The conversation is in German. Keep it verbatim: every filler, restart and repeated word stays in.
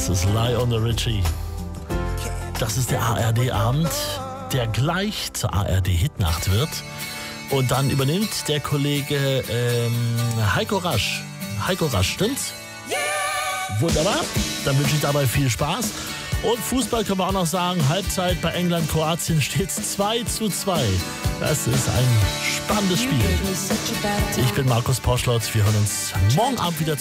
Das ist Lionel Richie. Das ist der A R D-Abend, der gleich zur A R D-Hitnacht wird. Und dann übernimmt der Kollege ähm, Heiko Rasch. Heiko Rasch, stimmt's? Wunderbar. Dann wünsche ich dabei viel Spaß. Und Fußball können wir auch noch sagen. Halbzeit bei England-Kroatien steht es zwei zu zwei. Das ist ein spannendes Spiel. Ich bin Markus Poschlotz. Wir hören uns morgen Abend wieder zu.